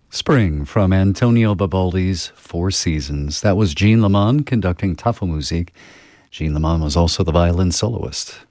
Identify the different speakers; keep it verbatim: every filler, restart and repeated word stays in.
Speaker 1: Spring from Antonio Vivaldi's Four Seasons. That was Jean Lamont conducting Tafelmusik. Jean Lamont was also the violin soloist.